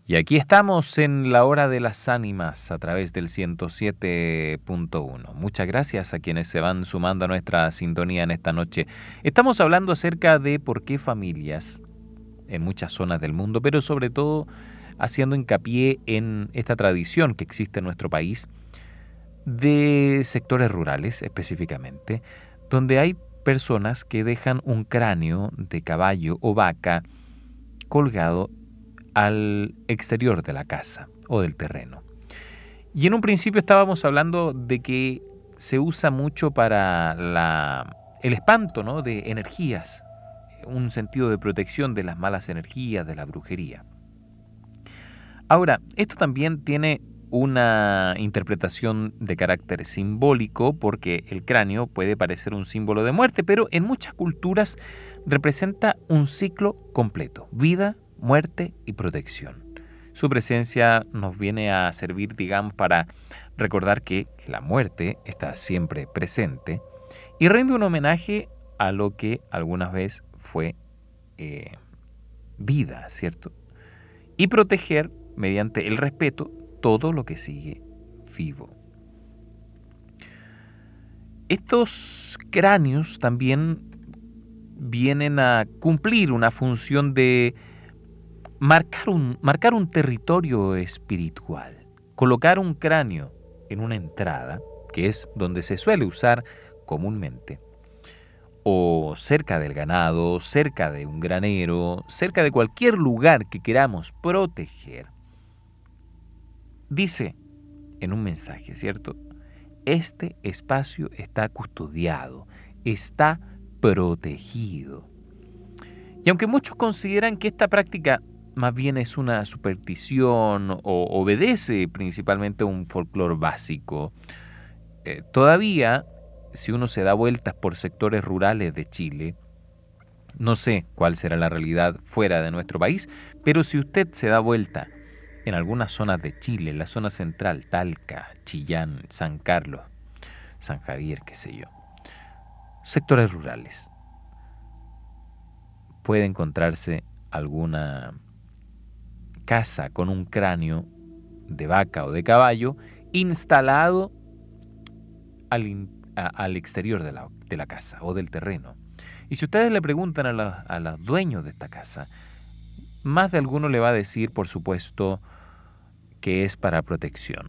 Y aquí estamos en la hora de las ánimas a través del 107.1. Muchas gracias a quienes se van sumando a nuestra sintonía en esta noche. Estamos hablando acerca de por qué familias en muchas zonas del mundo, pero sobre todo haciendo hincapié en esta tradición que existe en nuestro país de sectores rurales específicamente, donde hay personas que dejan un cráneo de caballo o vaca colgado al exterior de la casa o del terreno. Y en un principio estábamos hablando de que se usa mucho para el espanto, ¿no?, de energías, un sentido de protección de las malas energías, de la brujería. Ahora, esto también tiene una interpretación de carácter simbólico porque el cráneo puede parecer un símbolo de muerte, pero en muchas culturas representa un ciclo completo: vida, muerte y protección. Su presencia nos viene a servir, digamos, para recordar que la muerte está siempre presente y rinde un homenaje a lo que algunas veces fue eh, vida, ¿cierto? Y proteger mediante el respeto todo lo que sigue vivo. Estos cráneos también vienen a cumplir una función de marcar un territorio espiritual. Colocar un cráneo en una entrada, que es donde se suele usar comúnmente, o cerca del ganado, cerca de un granero, cerca de cualquier lugar que queramos proteger, dice en un mensaje, ¿cierto? Este espacio está custodiado, está protegido. Y aunque muchos consideran que esta práctica más bien es una superstición o obedece principalmente a un folclore básico, todavía, si uno se da vueltas por sectores rurales de Chile, no sé cuál será la realidad fuera de nuestro país, pero si usted se da vuelta en algunas zonas de Chile, en la zona central, Talca, Chillán, San Carlos, San Javier, qué sé yo, sectores rurales, puede encontrarse alguna casa con un cráneo de vaca o de caballo instalado al exterior de la casa o del terreno. Y si ustedes le preguntan a los dueños de esta casa, más de alguno le va a decir, por supuesto, que es para protección.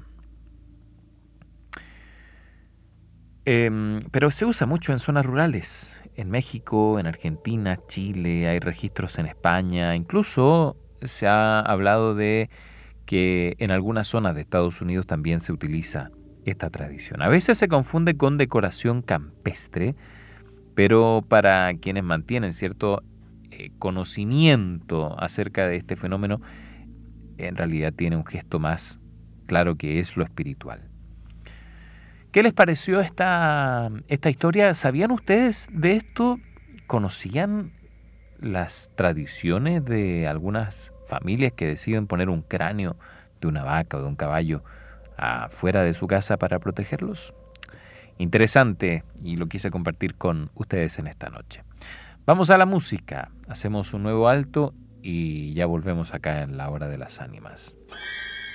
Pero se usa mucho en zonas rurales, en México, en Argentina, Chile, hay registros en España, incluso se ha hablado de que en algunas zonas de Estados Unidos también se utiliza esta tradición. A veces se confunde con decoración campestre, pero para quienes mantienen cierto conocimiento acerca de este fenómeno, en realidad tiene un gesto más claro que es lo espiritual. ¿Qué les pareció esta historia? ¿Sabían ustedes de esto? ¿Conocían las tradiciones de algunas familias que deciden poner un cráneo de una vaca o de un caballo afuera de su casa para protegerlos? Interesante, y lo quise compartir con ustedes en esta noche. Vamos a la música, hacemos un nuevo alto y ya volvemos acá en la hora de las ánimas.